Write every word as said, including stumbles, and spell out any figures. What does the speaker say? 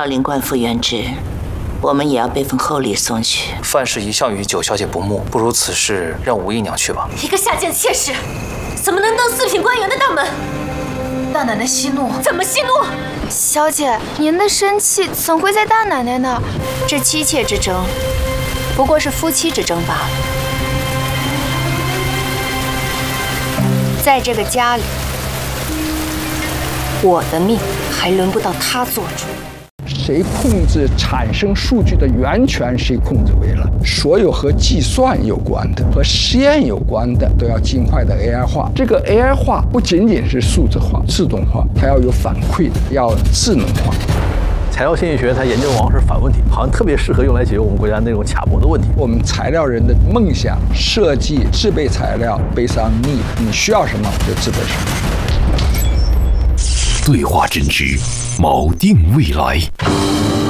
少林官复原职，我们也要备份厚礼送去。 范氏一向与九小姐不睦，不如此事让吴姨娘去吧。 一个下贱妾室，怎么能登四品官员的大门？大奶奶息怒，怎么息怒？ 小姐，您的生气怎会在大奶奶那？这妻妾之争，不过是夫妻之争罢了。在这个家里，我的命还轮不到他做主。 谁控制产生数据的源权，谁控制为了所有和计算有关的、和实验有关的，都要尽快的 A I 化。这个 A I 化不仅仅是数字化、自动化，它要有反馈的，要智能化。 材料心理学它研究往往是反问题，好像特别适合用来解决我们国家那种卡脖的问题。 我们材料人的梦想、设计、制备材料based on need，你需要什么就制备什么。 对话真知，锚定未来。